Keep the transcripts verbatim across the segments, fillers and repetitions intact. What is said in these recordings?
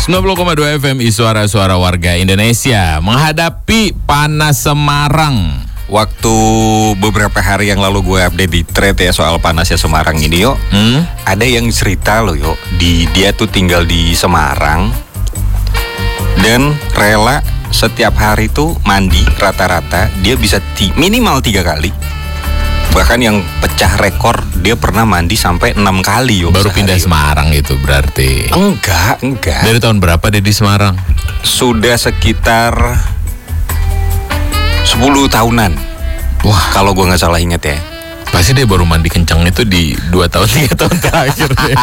sembilan puluh koma dua F M Suara-suara warga Indonesia. Menghadapi panas Semarang. Waktu beberapa hari yang lalu gue update di thread ya soal panasnya Semarang ini, yo. Hmm? Ada yang cerita loh, yo. Di dia tuh tinggal di Semarang dan rela setiap hari tuh mandi rata-rata dia bisa ti- minimal tiga kali. Bahkan yang pecah rekor dia pernah mandi sampai enam kali, yo. Baru sehari, pindah yo. Semarang itu berarti? Enggak, enggak. Dari tahun berapa dia di Semarang? Sudah sekitar sepuluh tahunan. Wah, kalau gue nggak salah ingat ya. Pasti dia baru mandi kencang itu di dua tahun tiga tahun terakhir deh.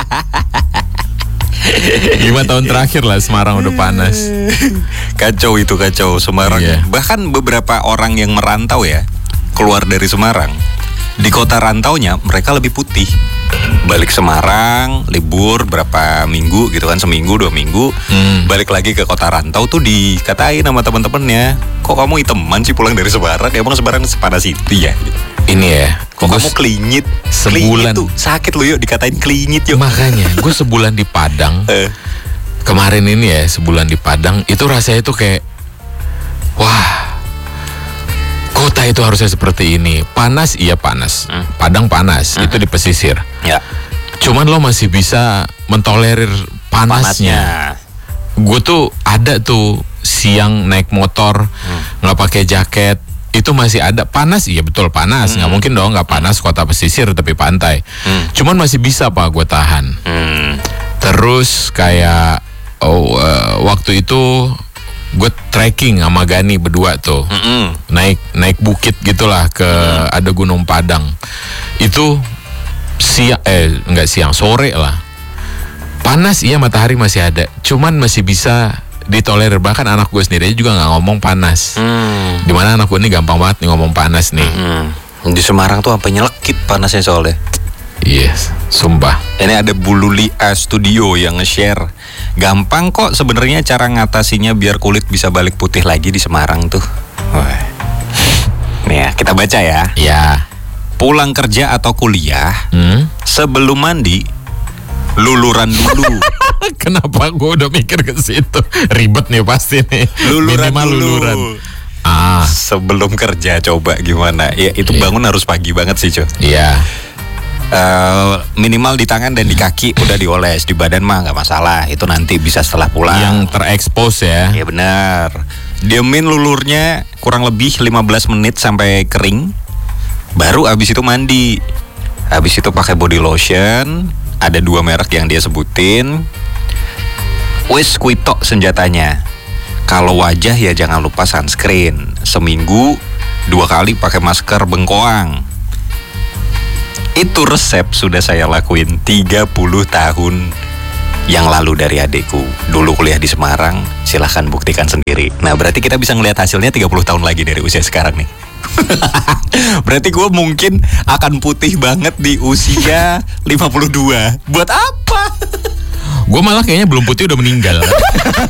lima tahun terakhir lah Semarang udah panas. Kacau itu, kacau Semarang. Iya. Bahkan beberapa orang yang merantau ya, keluar dari Semarang, di kota rantaunya mereka lebih putih. Balik Semarang, libur berapa minggu gitu kan, seminggu dua minggu, hmm. balik lagi ke kota rantau tuh dikatain sama teman-temannya, kok kamu hiteman sih pulang dari Semarang? Emang Semarang sepanas itu ya? Ini ya, kok kamu klinyit? Sebulan klinyit tuh sakit loh, yuk dikatain klinyit yuk. Makanya gue sebulan di Padang kemarin ini ya, sebulan di Padang itu rasanya tuh kayak wah, kota itu harusnya seperti ini. Panas, iya panas. Hmm. Padang panas, hmm. itu di pesisir. Ya. Cuman lo masih bisa mentolerir panasnya. panasnya. Gue tuh ada tuh siang naik motor nggak hmm. pakai jaket, itu masih ada. Panas, iya betul panas. Nggak hmm. mungkin dong nggak panas kota pesisir tapi pantai. Hmm. Cuman masih bisa pak gue tahan. Hmm. Terus kayak oh uh, waktu itu gue trekking sama Gani berdua tuh, mm-hmm. naik naik bukit gitulah ke mm. ada Gunung Padang. Itu siang eh nggak siang sore lah. Panas iya, matahari masih ada, cuman masih bisa ditolerir. Bahkan anak gue sendiri juga nggak ngomong panas. Mm. Dimana anak gue ini gampang banget nih ngomong panas nih. Mm-hmm. Di Semarang tuh sampai nyelekit panasnya soalnya. Yes, sumpah. Ini ada Bululi A Studio yang nge-share. Gampang kok sebenarnya cara ngatasinya biar kulit bisa balik putih lagi di Semarang tuh. Wah. Nih ya, kita baca ya. Ya. Pulang kerja atau kuliah, hmm? sebelum mandi, luluran dulu. Kenapa gue udah mikir ke situ? Ribet nih pasti nih. Luluran Minimal dulu. luluran. Ah. Sebelum kerja coba gimana? Ya itu yeah. bangun harus pagi banget sih, cuy. Iya. Yeah. Uh, minimal di tangan dan di kaki udah dioles, di badan mah nggak masalah, itu nanti bisa setelah pulang. Yang terekspos ya. Iya benar. Diemin lulurnya kurang lebih lima belas menit sampai kering, baru abis itu mandi. Abis itu pakai body lotion, ada dua merek yang dia sebutin. Wis kuitok senjatanya. Kalau wajah ya jangan lupa sunscreen. Seminggu dua kali pakai masker bengkoang. Itu resep sudah saya lakuin tiga puluh tahun yang lalu dari adekku. Dulu kuliah di Semarang, silahkan buktikan sendiri. Nah berarti kita bisa ngelihat hasilnya tiga puluh tahun lagi dari usia sekarang nih. Berarti gue mungkin akan putih banget di usia lima puluh dua. Buat apa? Gue malah kayaknya belum putih udah meninggal.